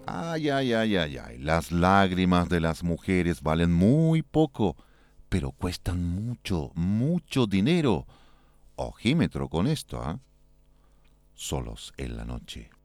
Ay, ay, ay, ay, ay. Las lágrimas de las mujeres valen muy poco, pero cuestan mucho, mucho dinero. Ojímetro con esto, ¿ah? Solos en la noche.